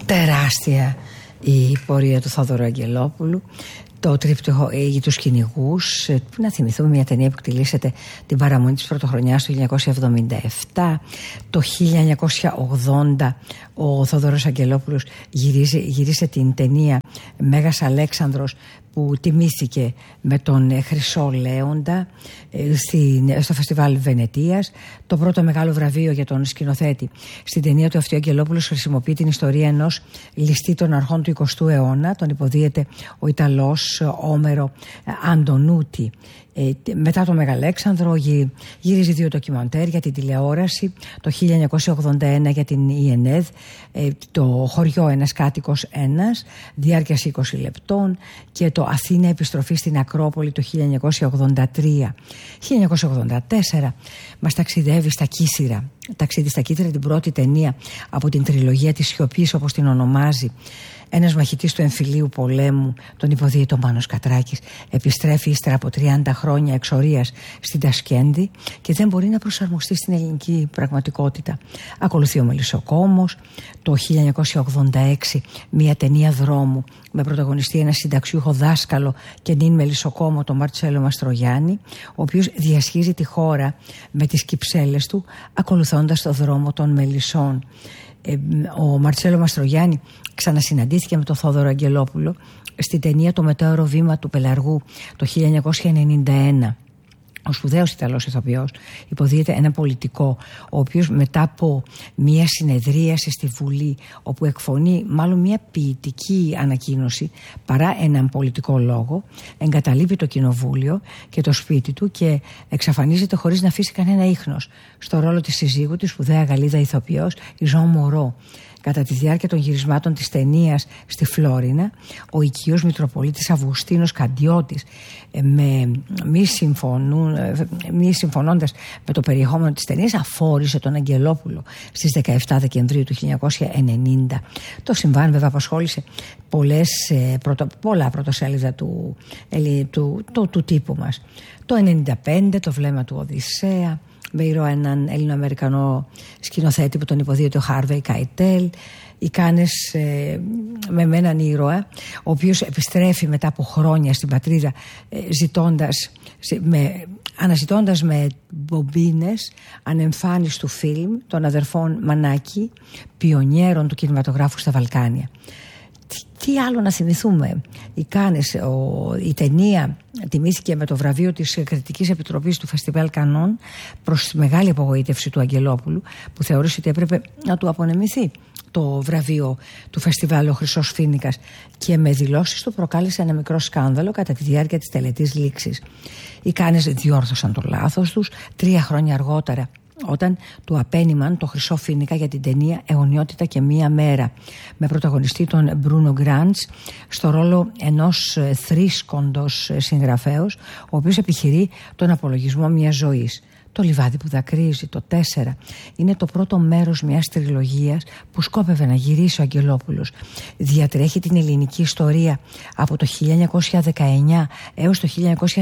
Τεράστια η πορεία του Θόδωρου Αγγελόπουλου. Το τρίπτυχο για τους κυνηγούς. Να θυμηθούμε μια ταινία που εκτελήσεται την παραμονή της πρωτοχρονιάς του 1977. Το 1980 ο Θόδωρος Αγγελόπουλος γύρισε την ταινία Μέγας Αλέξανδρος, που τιμήθηκε με τον Χρυσό Λέοντα στο Φεστιβάλ Βενετίας. Το πρώτο μεγάλο βραβείο για τον σκηνοθέτη. Στην ταινία του αυτή ο Αγγελόπουλος χρησιμοποιεί την ιστορία ενός ληστή των αρχών του 20ου αιώνα. Τον υποδίεται ο Ιταλός Όμερο Αντωνούτι. Μετά το Μεγαλέξανδρο γύριζε 2 ντοκιμαντέρ για την τηλεόραση. Το 1981 για την ΙΕΝΕΔ, το χωριό ένας κάτοικος ένας, διάρκειας 20 λεπτών, και το Αθήνα επιστροφή στην Ακρόπολη το 1983. 1984 μας ταξιδεύει στα Κύθυρα. Ταξίδι στα Κύθυρα, την πρώτη ταινία από την τριλογία της σιωπής, όπως την ονομάζει. Ένας μαχητής του εμφυλίου πολέμου, τον υποδίεται ο Μάνος Κατράκης, επιστρέφει ύστερα από 30 χρόνια εξορίας στην Τασκένδη και δεν μπορεί να προσαρμοστεί στην ελληνική πραγματικότητα. Ακολουθεί ο Μελισσοκόμος. Το 1986 μια ταινία δρόμου με πρωταγωνιστή ένα συνταξιούχο δάσκαλο και νυν Μελισσοκόμο, τον Μαρτσέλο Μαστρογιάννη, ο οποίος διασχίζει τη χώρα με τις κυψέλες του ακολουθώντας το δρόμο των Μελισσών. Ο Μαρτσέλο Μαστρογιάννη ξανασυναντήθηκε με τον Θόδωρο Αγγελόπουλο στην ταινία «Το μετέωρο βήμα του Πελαργού» το 1991. Ο σπουδαίος Ιταλός ηθοποιός υποδίεται ένα πολιτικό, ο οποίος μετά από μια συνεδρίαση στη Βουλή, όπου εκφωνεί μάλλον μια ποιητική ανακοίνωση παρά έναν πολιτικό λόγο, εγκαταλείπει το κοινοβούλιο και το σπίτι του και εξαφανίζεται χωρίς να αφήσει κανένα ίχνος. Στο ρόλο της συζύγου της, σπουδαία Γαλλίδα ηθοποιός, η Ζων Μωρό. Κατά τη διάρκεια των γυρισμάτων της ταινίας στη Φλόρινα, ο οικείος Μητροπολίτης Αυγουστίνος Καντιώτης, μη συμφωνώντας με το περιεχόμενο της ταινίας, αφόρησε τον Αγγελόπουλο στις 17 Δεκεμβρίου του 1990. Το συμβάν βέβαια απασχόλησε πολλά πρωτοσέλιδα του τύπου μας. Το 1995 το βλέμμα του Οδυσσέα, με ήρωα έναν Έλληνο-Αμερικανό σκηνοθέτη που τον υποδίεται ο Χάρβεϊ Καϊτέλ. Οι Κάνες με έναν ήρωα, ο οποίος επιστρέφει μετά από χρόνια στην πατρίδα, αναζητώντας με μπομπίνες ανεμφάνιστου φιλμ των αδερφών Μανάκη, πιονιέρων του κινηματογράφου στα Βαλκάνια. Τι άλλο να θυμηθούμε. Οι Κάνες, η ταινία τιμήθηκε με το βραβείο της Κριτικής Επιτροπής του Φεστιβάλ Κανών, προς μεγάλη απογοήτευση του Αγγελόπουλου, που θεώρησε ότι έπρεπε να του απονεμηθεί το βραβείο του φεστιβάλ ο Χρυσός Φοίνικας, και με δηλώσεις του προκάλεσε ένα μικρό σκάνδαλο κατά τη διάρκεια της τελετής λήξης. Οι Κάνες διόρθωσαν το λάθος τους 3 χρόνια αργότερα, όταν του απένιμαν το Χρυσό Φοίνικα για την ταινία «Αιωνιότητα και μία μέρα», με πρωταγωνιστή τον Μπρούνο Γκραντς στο ρόλο ενός θρήσκοντος συγγραφέως, ο οποίος επιχειρεί τον απολογισμό μιας ζωής. Το λιβάδι που δακρύζει, το 4, είναι το πρώτο μέρος μιας τριλογίας που σκόπευε να γυρίσει ο Αγγελόπουλος. Διατρέχει την ελληνική ιστορία από το 1919 έως το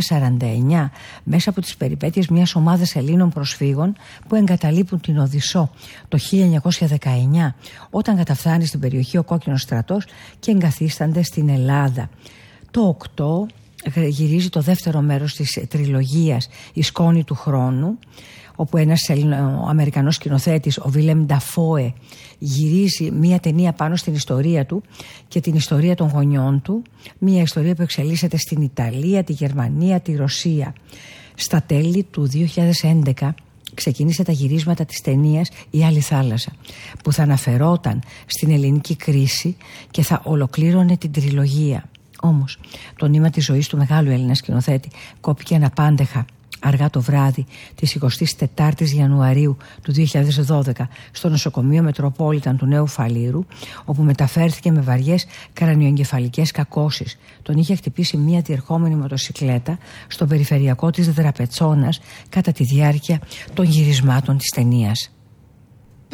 1949 μέσα από τις περιπέτειες μιας ομάδας Ελλήνων προσφύγων που εγκαταλείπουν την Οδυσσό το 1919, όταν καταφθάνει στην περιοχή ο Κόκκινος Στρατός και εγκαθίστανται στην Ελλάδα. Το 8 γυρίζει το δεύτερο μέρος της τριλογίας «Η σκόνη του χρόνου», όπου ένας Αμερικανός σκηνοθέτης, ο Βίλεμ Νταφόε, γυρίζει μία ταινία πάνω στην ιστορία του και την ιστορία των γονιών του, μία ιστορία που εξελίσσεται στην Ιταλία, τη Γερμανία, τη Ρωσία. Στα τέλη του 2011 ξεκίνησε τα γυρίσματα της ταινίας «Η άλλη θάλασσα», που θα αναφερόταν στην ελληνική κρίση και θα ολοκλήρωνε την τριλογία. Όμως το νήμα της ζωής του μεγάλου Έλληνα σκηνοθέτη κόπηκε αναπάντεχα αργά το βράδυ της 24ης Ιανουαρίου του 2012 στο νοσοκομείο Μετροπόλιταν του Νέου Φαλήρου, όπου μεταφέρθηκε με βαριές κρανιοεγκεφαλικές κακώσεις. Τον είχε χτυπήσει μια διερχόμενη μοτοσικλέτα στο περιφερειακό της Δραπετσόνας κατά τη διάρκεια των γυρισμάτων της ταινίας.